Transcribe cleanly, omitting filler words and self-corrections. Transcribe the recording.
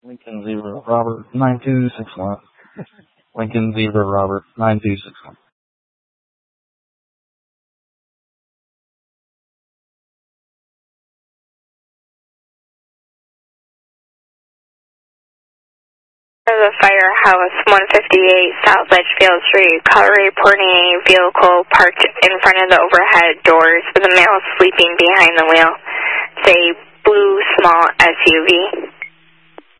Lincoln Zebra Robert 9261. Lincoln Zebra Robert 9261. The Firehouse, 158 South Edgefield Street. Caller reporting a vehicle parked in front of the overhead doors with a male sleeping behind the wheel. It's a blue small SUV.